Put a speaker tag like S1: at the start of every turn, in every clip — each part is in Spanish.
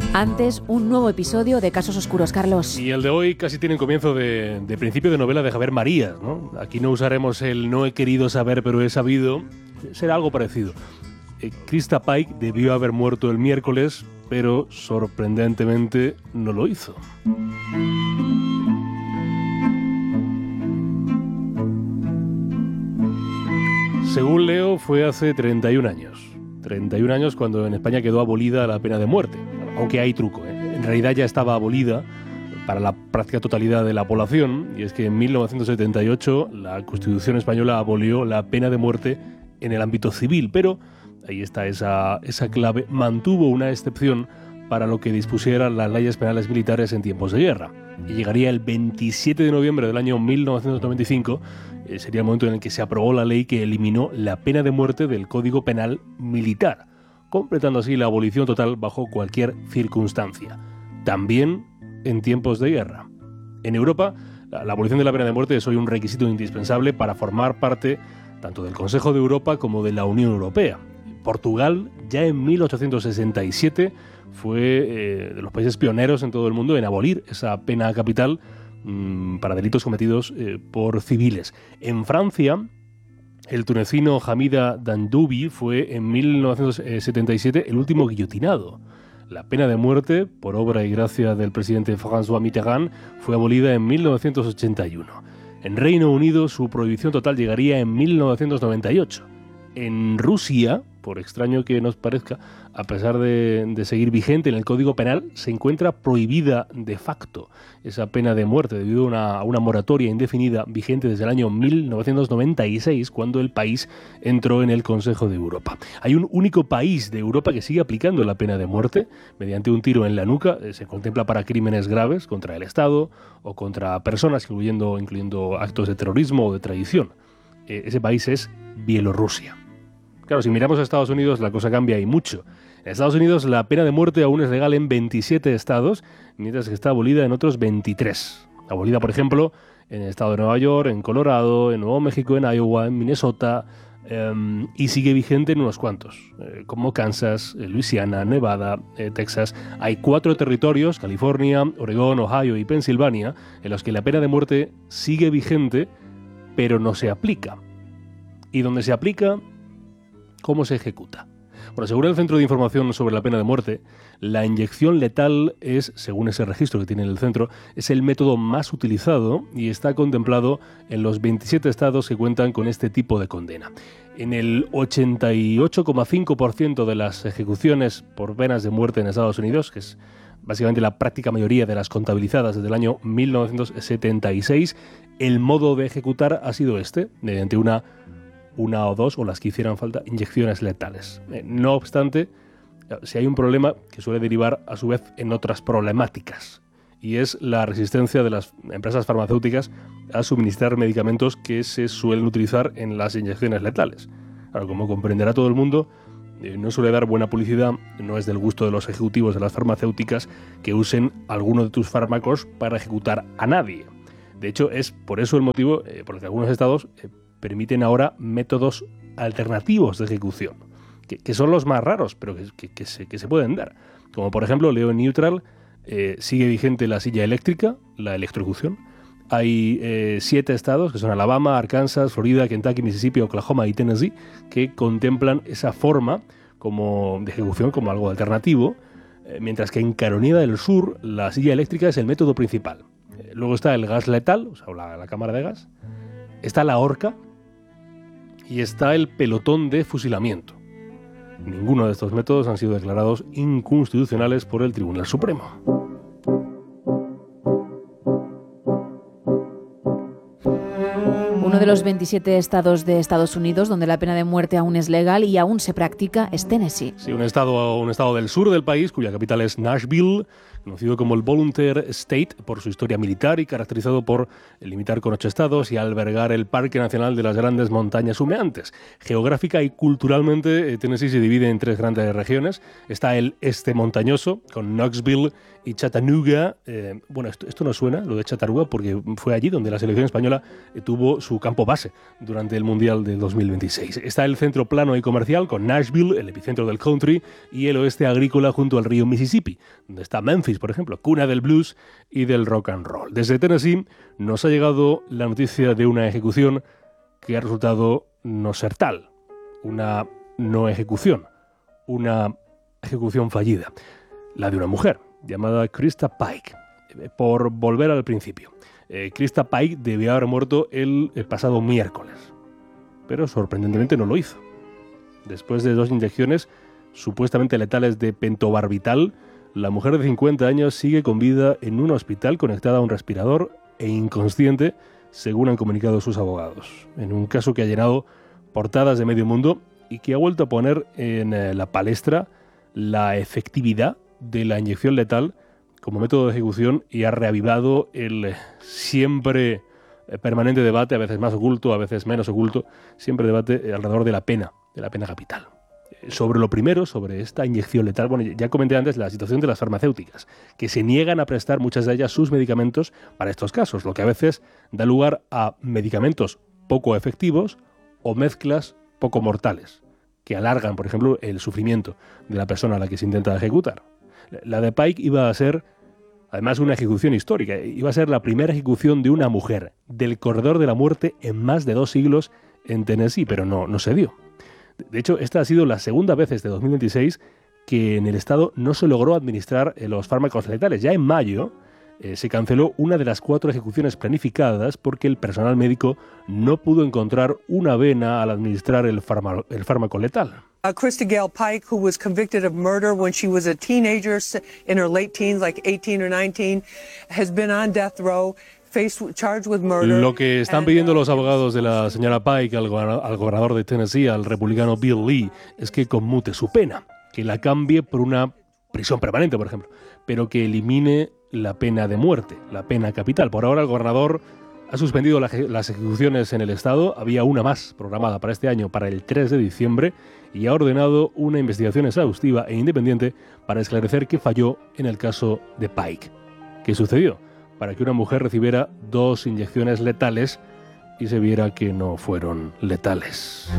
S1: Antes, un nuevo episodio de Casos Oscuros, Carlos.
S2: Y el de hoy casi tiene comienzo de principio de novela de Javier Marías, ¿no? Aquí no usaremos el no he querido saber pero he sabido. Será algo parecido. Krista Pike debió haber muerto el miércoles, pero sorprendentemente no lo hizo. Según leo, fue hace 31 años. 31 años cuando en España quedó abolida la pena de muerte. Aunque hay truco, ¿eh? En realidad ya estaba abolida para la práctica totalidad de la población, y es que en 1978 la Constitución española abolió la pena de muerte en el ámbito civil, pero ahí está esa clave, mantuvo una excepción para lo que dispusieran las leyes penales militares en tiempos de guerra. Y llegaría el 27 de noviembre del año 1995, sería el momento en el que se aprobó la ley que eliminó la pena de muerte del Código Penal Militar, completando así la abolición total bajo cualquier circunstancia, también en tiempos de guerra. En Europa, la abolición de la pena de muerte es hoy un requisito indispensable para formar parte tanto del Consejo de Europa como de la Unión Europea. Portugal, ya en 1867, fue de los países pioneros en todo el mundo en abolir esa pena capital para delitos cometidos por civiles. En Francia, el tunecino Hamida Dandoubi fue en 1977 el último guillotinado. La pena de muerte, por obra y gracia del presidente François Mitterrand, fue abolida en 1981. En Reino Unido, su prohibición total llegaría en 1998. En Rusia, por extraño que nos parezca, a pesar de seguir vigente en el Código Penal, se encuentra prohibida de facto esa pena de muerte debido a una moratoria indefinida vigente desde el año 1996, cuando el país entró en el Consejo de Europa. Hay un único país de Europa que sigue aplicando la pena de muerte mediante un tiro en la nuca. Se contempla para crímenes graves contra el Estado o contra personas, incluyendo actos de terrorismo o de traición. Ese país es Bielorrusia. Claro, si miramos a Estados Unidos, la cosa cambia y mucho. En Estados Unidos, la pena de muerte aún es legal en 27 estados, mientras que está abolida en otros 23. Abolida, por ejemplo, en el estado de Nueva York, en Colorado, en Nuevo México, en Iowa, en Minnesota, y sigue vigente en unos cuantos, como Kansas, Luisiana, Nevada, Texas. Hay 4 territorios, California, Oregón, Ohio y Pensilvania, en los que la pena de muerte sigue vigente, pero no se aplica. Y donde se aplica, ¿cómo se ejecuta? Bueno, según el Centro de Información sobre la Pena de Muerte, la inyección letal es, según ese registro que tiene el centro, es el método más utilizado y está contemplado en los 27 estados que cuentan con este tipo de condena. En el 88,5% de las ejecuciones por penas de muerte en Estados Unidos, que es básicamente la práctica mayoría de las contabilizadas desde el año 1976, el modo de ejecutar ha sido mediante una o dos, o las que hicieran falta, inyecciones letales. No obstante, si hay un problema que suele derivar a su vez en otras problemáticas, y es la resistencia de las empresas farmacéuticas a suministrar medicamentos que se suelen utilizar en las inyecciones letales. Claro, como comprenderá todo el mundo, no suele dar buena publicidad, no es del gusto de los ejecutivos de las farmacéuticas que usen alguno de tus fármacos para ejecutar a nadie. De hecho, es por eso el motivo por el que algunos estados permiten ahora métodos alternativos de ejecución, que son los más raros, pero que se pueden dar. Como por ejemplo, leo en Neutral, sigue vigente la silla eléctrica, la electrocución. Hay 7 estados, que son Alabama, Arkansas, Florida, Kentucky, Mississippi, Oklahoma y Tennessee, que contemplan esa forma de ejecución como algo alternativo, mientras que en Carolina del Sur la silla eléctrica es el método principal. Luego está el gas letal, o sea, la cámara de gas. Está la horca y está el pelotón de fusilamiento. Ninguno de estos métodos han sido declarados inconstitucionales por el Tribunal Supremo.
S1: Uno de los 27 estados de Estados Unidos donde la pena de muerte aún es legal y aún se practica es Tennessee.
S2: Sí, un estado del sur del país, cuya capital es Nashville, conocido como el Volunteer State por su historia militar y caracterizado por limitar con 8 estados y albergar el Parque Nacional de las Grandes Montañas Humeantes. Geográfica y culturalmente, Tennessee se divide en 3 grandes regiones. Está el este montañoso, con Knoxville y Chattanooga. Esto no suena, lo de Chattanooga, porque fue allí donde la selección española tuvo su campo base durante el Mundial de 2026. Está el centro plano y comercial, con Nashville, el epicentro del country, y el oeste agrícola junto al río Mississippi, donde está Memphis, por ejemplo, cuna del blues y del rock and roll. Desde Tennessee nos ha llegado la noticia de una ejecución que ha resultado no ser tal. Una no ejecución. Una ejecución fallida. La de una mujer llamada Krista Pike. Por volver al principio, Krista Pike debió haber muerto el pasado miércoles, pero sorprendentemente no lo hizo. Después de 2 inyecciones supuestamente letales de pentobarbital, la mujer de 50 años sigue con vida en un hospital conectada a un respirador e inconsciente, según han comunicado sus abogados. En un caso que ha llenado portadas de medio mundo y que ha vuelto a poner en la palestra la efectividad de la inyección letal como método de ejecución y ha reavivado el siempre permanente debate, a veces más oculto, a veces menos oculto, siempre debate alrededor de la pena capital. Sobre lo primero, sobre esta inyección letal, ya comenté antes la situación de las farmacéuticas, que se niegan a prestar muchas de ellas sus medicamentos para estos casos, lo que a veces da lugar a medicamentos poco efectivos o mezclas poco mortales, que alargan, por ejemplo, el sufrimiento de la persona a la que se intenta ejecutar. La de Pike iba a ser, además, una ejecución histórica. Iba a ser la primera ejecución de una mujer del corredor de la muerte en más de 2 siglos en Tennessee, pero no se dio. De hecho, esta ha sido la segunda vez desde 2026 que en el estado no se logró administrar los fármacos letales. Ya en mayo se canceló una de las 4 ejecuciones planificadas porque el personal médico no pudo encontrar una vena al administrar el fármaco letal.
S3: Krista Gale Pike, who was convicted of murder when she was a teenager in her late teens, like 18 or 19, has been on death row, charged with murder.
S2: Lo que están pidiendo los abogados de la señora Pike al gobernador de Tennessee, al republicano Bill Lee, es que conmute su pena, que la cambie por una prisión permanente, por ejemplo, pero que elimine la pena de muerte, la pena capital. Por ahora el gobernador ha suspendido las ejecuciones en el estado. Había una más programada para este año, para el 3 de diciembre, y ha ordenado una investigación exhaustiva e independiente para esclarecer qué falló en el caso de Pike. ¿Qué sucedió para que una mujer recibiera 2 inyecciones letales y se viera que no fueron letales?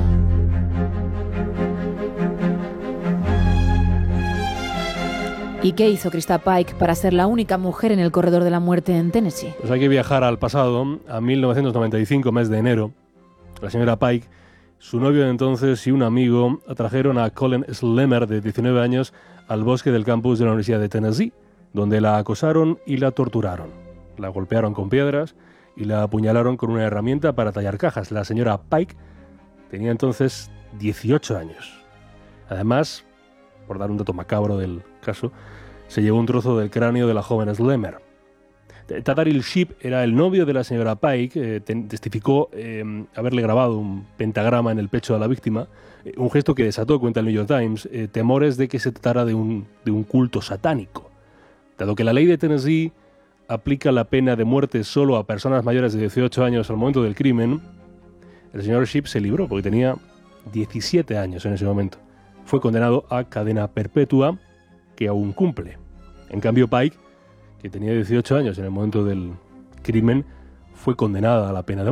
S1: ¿Y qué hizo Krista Pike para ser la única mujer en el corredor de la muerte en Tennessee?
S2: Pues hay que viajar al pasado, a 1995, mes de enero. La señora Pike, su novio de entonces y un amigo atrajeron a Colin Slemmer, de 19 años, al bosque del campus de la Universidad de Tennessee, donde la acosaron y la torturaron. La golpearon con piedras y la apuñalaron con una herramienta para tallar cajas. La señora Pike tenía entonces 18 años. Además, por dar un dato macabro del caso, se llevó un trozo del cráneo de la joven Slemmer. Tataril Sheep era el novio de la señora Pike, testificó haberle grabado un pentagrama en el pecho a la víctima, un gesto que desató, cuenta el New York Times, temores de que se tratara de un culto satánico. Dado que la ley de Tennessee aplica la pena de muerte solo a personas mayores de 18 años al momento del crimen, el señor Sheep se libró porque tenía 17 años en ese momento. Fue condenado a cadena perpetua, que aún cumple. En cambio, Pike, que tenía 18 años en el momento del crimen, fue condenada a la pena de muerte.